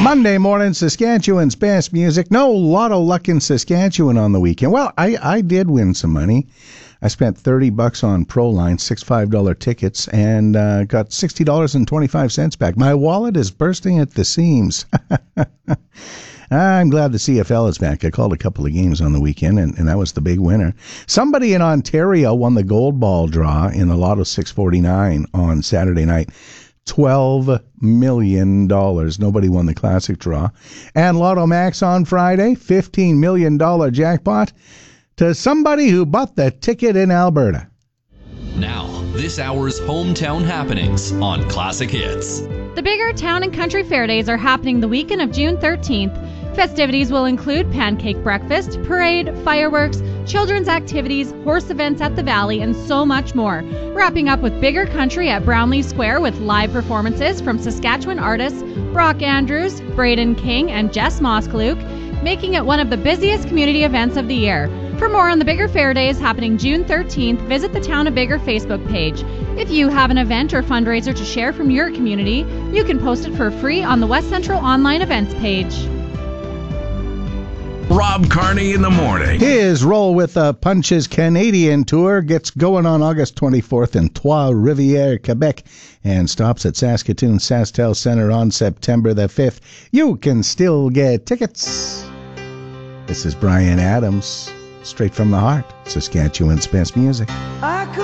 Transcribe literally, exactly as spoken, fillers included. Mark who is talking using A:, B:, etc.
A: Monday morning, Saskatchewan's best music. No lotto luck in Saskatchewan on the weekend. Well, I, I did win some money. I spent thirty bucks on Proline, six five dollar tickets, and uh, got sixty dollars and twenty-five cents back. My wallet is bursting at the seams. I'm glad the C F L is back. I called a couple of games on the weekend, and, and that was the big winner. Somebody in Ontario won the gold ball draw in the Lotto six forty-nine on Saturday night. twelve million dollars. Nobody won the classic draw. And Lotto Max on Friday, fifteen million dollars jackpot to somebody who bought the ticket in Alberta.
B: Now, this hour's hometown happenings on Classic Hits.
C: The bigger Town and Country Fair Days are happening the weekend of June thirteenth. Festivities will include pancake breakfast, parade, fireworks, children's activities, horse events at the Valley, and so much more. Wrapping up with Bigger Country at Brownlee Square with live performances from Saskatchewan artists Brock Andrews, Braden King, and Jess Moskaluk, making it one of the busiest community events of the year. For more on the Bigger Fair Days happening June thirteenth, visit the Town of Bigger Facebook page. If you have an event or fundraiser to share from your community, you can post it for free on the West Central Online Events page.
D: Rob Carney in the morning.
A: His Roll with the Punches Canadian tour gets going on August twenty-fourth in Trois-Rivières, Quebec, and stops at Saskatoon SaskTel Centre on September the fifth. You can still get tickets. This is Brian Adams, straight from the heart, Saskatchewan's best music.
E: I